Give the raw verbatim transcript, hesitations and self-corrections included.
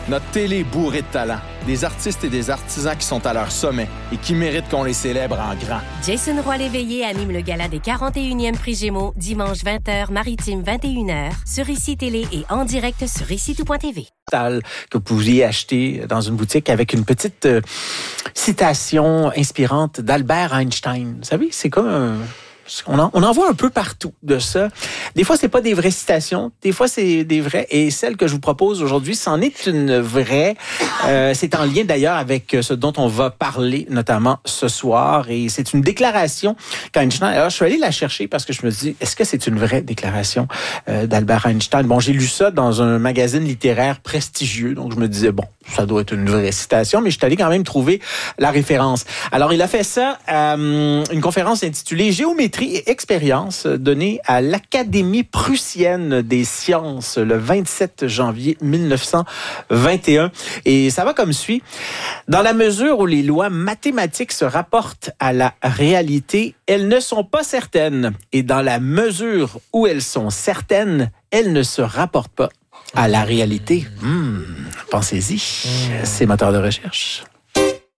Notre télé est bourrée de talent. Des artistes et des artisans qui sont à leur sommet et qui méritent qu'on les célèbre en grand. Jason Roy-Léveillé anime le gala des quarante et unième Prix Gémeaux, dimanche vingt heures, Maritime vingt et une heures, sur Ici Télé et en direct sur ici tout point t v. Que vous pouviez acheter dans une boutique avec une petite euh, citation inspirante d'Albert Einstein. Vous savez, c'est comme un... On en, on en voit un peu partout de ça. Des fois, c'est pas des vraies citations. Des fois, c'est des vraies. Et celle que je vous propose aujourd'hui, c'en est une vraie. Euh, c'est en lien d'ailleurs avec ce dont on va parler, notamment ce soir. Et c'est une déclaration qu'Einstein... Alors, je suis allé la chercher parce que je me dis, est-ce que c'est une vraie déclaration euh, d'Albert Einstein? Bon, j'ai lu ça dans un magazine littéraire prestigieux. Donc, je me disais, bon, ça doit être une vraie citation. Mais je suis allé quand même trouver la référence. Alors, il a fait ça à euh, une conférence intitulée « Géométrie et expérience » donnée à l'Académie prussienne des sciences le vingt-sept janvier mille neuf cent vingt et un. Et ça va comme suit. Dans la mesure où les lois mathématiques se rapportent à la réalité, elles ne sont pas certaines. Et dans la mesure où elles sont certaines, elles ne se rapportent pas à la réalité. Mmh, pensez-y. C'est moteur de recherche.